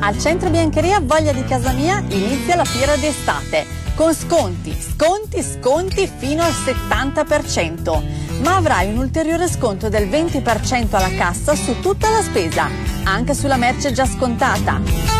Al Centro Biancheria Voglia di Casa Mia inizia la fiera d'estate con sconti fino al 70%, ma avrai un ulteriore sconto del 20% alla cassa su tutta la spesa, anche sulla merce già scontata.